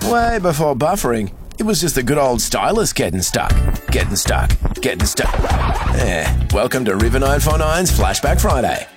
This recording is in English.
Way before buffering, it was just the good old stylus getting stuck. Welcome to River 949's Flashback Friday.